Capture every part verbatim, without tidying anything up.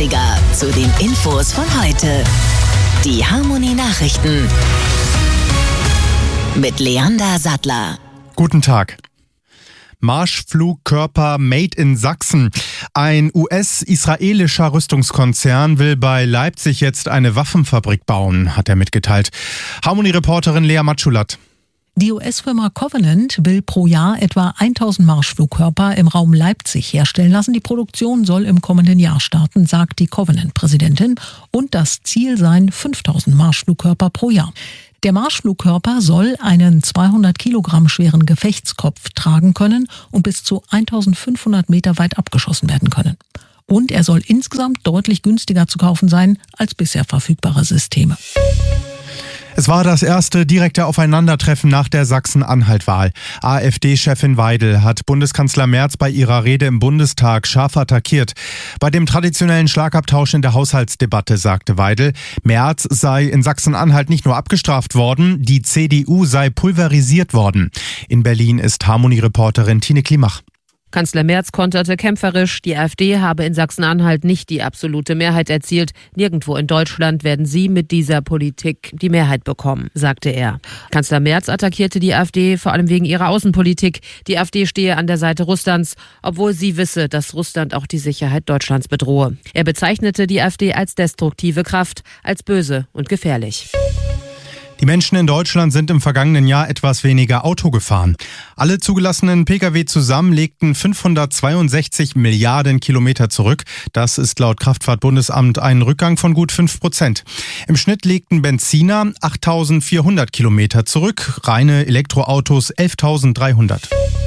dreißiger zu den Infos von heute. Die Harmony Nachrichten mit Leander Sattler. Guten Tag. Marschflugkörper made in Sachsen. Ein U S-israelischer Rüstungskonzern will bei Leipzig jetzt eine Waffenfabrik bauen, hat er mitgeteilt. Harmony-Reporterin Lea Matschulat. Die U S-Firma Covenant will pro Jahr etwa tausend Marschflugkörper im Raum Leipzig herstellen lassen. Die Produktion soll im kommenden Jahr starten, sagt die Covenant-Präsidentin. Und das Ziel seien fünftausend Marschflugkörper pro Jahr. Der Marschflugkörper soll einen zweihundert Kilogramm schweren Gefechtskopf tragen können und bis zu eintausendfünfhundert Meter weit abgeschossen werden können. Und er soll insgesamt deutlich günstiger zu kaufen sein als bisher verfügbare Systeme. Es war das erste direkte Aufeinandertreffen nach der Sachsen-Anhalt-Wahl. AfD-Chefin Weidel hat Bundeskanzler Merz bei ihrer Rede im Bundestag scharf attackiert. Bei dem traditionellen Schlagabtausch in der Haushaltsdebatte sagte Weidel, Merz sei in Sachsen-Anhalt nicht nur abgestraft worden, die C D U sei pulverisiert worden. In Berlin ist Harmony-Reporterin Tine Klimach. Kanzler Merz konterte kämpferisch, die AfD habe in Sachsen-Anhalt nicht die absolute Mehrheit erzielt. Nirgendwo in Deutschland werden sie mit dieser Politik die Mehrheit bekommen, sagte er. Kanzler Merz attackierte die AfD vor allem wegen ihrer Außenpolitik. Die AfD stehe an der Seite Russlands, obwohl sie wisse, dass Russland auch die Sicherheit Deutschlands bedrohe. Er bezeichnete die AfD als destruktive Kraft, als böse und gefährlich. Die Menschen in Deutschland sind im vergangenen Jahr etwas weniger Auto gefahren. Alle zugelassenen Pkw zusammen legten fünfhundertzweiundsechzig Milliarden Kilometer zurück. Das ist laut Kraftfahrtbundesamt ein Rückgang von gut fünf Prozent. Im Schnitt legten Benziner achttausendvierhundert Kilometer zurück, reine Elektroautos elftausenddreihundert.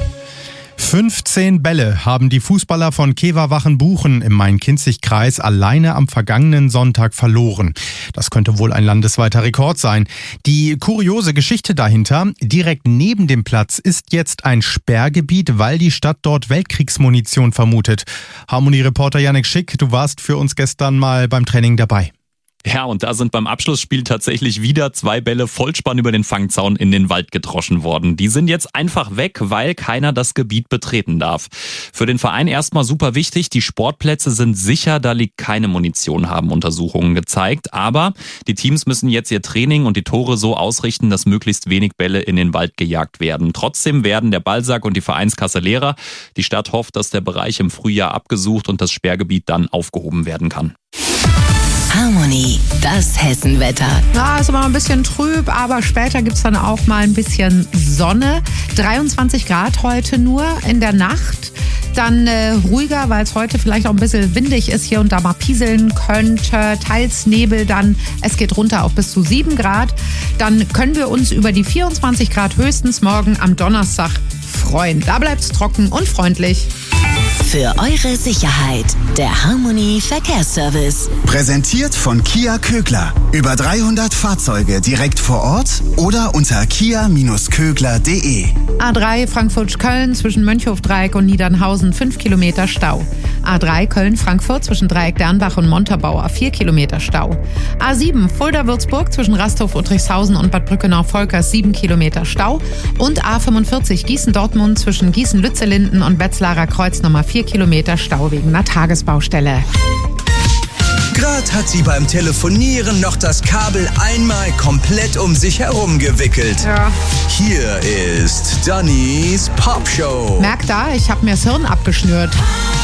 fünfzehn Bälle haben die Fußballer von Kewa Wachenbuchen im Main-Kinzig-Kreis alleine am vergangenen Sonntag verloren. Das könnte wohl ein landesweiter Rekord sein. Die kuriose Geschichte dahinter: direkt neben dem Platz ist jetzt ein Sperrgebiet, weil die Stadt dort Weltkriegsmunition vermutet. Harmony-Reporter Yannick Schick, du warst für uns gestern mal beim Training dabei. Ja, und da sind beim Abschlussspiel tatsächlich wieder zwei Bälle Vollspann über den Fangzaun in den Wald gedroschen worden. Die sind jetzt einfach weg, weil keiner das Gebiet betreten darf. Für den Verein erstmal super wichtig, die Sportplätze sind sicher, da liegt keine Munition, haben Untersuchungen gezeigt. Aber die Teams müssen jetzt ihr Training und die Tore so ausrichten, dass möglichst wenig Bälle in den Wald gejagt werden. Trotzdem werden der Ballsack und die Vereinskasse leerer. Die Stadt hofft, dass der Bereich im Frühjahr abgesucht und das Sperrgebiet dann aufgehoben werden kann. Harmony, das Hessenwetter. Ja, ist immer ein bisschen trüb, aber später gibt es dann auch mal ein bisschen Sonne. dreiundzwanzig Grad heute nur in der Nacht. Dann äh, ruhiger, weil es heute vielleicht auch ein bisschen windig ist, hier und da mal pieseln könnte. Teils Nebel dann. Es geht runter auf bis zu sieben Grad. Dann können wir uns über die vierundzwanzig Grad höchstens morgen am Donnerstag freuen. Da bleibt es trocken und freundlich. Für eure Sicherheit, der Harmony Verkehrsservice. Präsentiert von Kia Kögler. Über dreihundert Fahrzeuge direkt vor Ort oder unter kia Bindestrich kögler punkt de. A drei Frankfurt-Köln zwischen Mönchhofdreieck und Niedernhausen fünf Kilometer Stau. A drei Köln-Frankfurt zwischen Dreieck-Dernbach und Montabaur vier Kilometer Stau. A sieben Fulda-Würzburg zwischen Rasthof-Uttrichshausen und Bad Brückenau-Volkers sieben Kilometer Stau. Und A fünfundvierzig Gießen-Dortmund zwischen Gießen-Lützellinden und Wetzlarer Kreuz Nummer vier Kilometer Stau wegen einer Tagesbaustelle. Gerade hat sie beim Telefonieren noch das Kabel einmal komplett um sich herum gewickelt. Ja. Hier ist Dannys Popshow. Merk da, ich habe mir das Hirn abgeschnürt.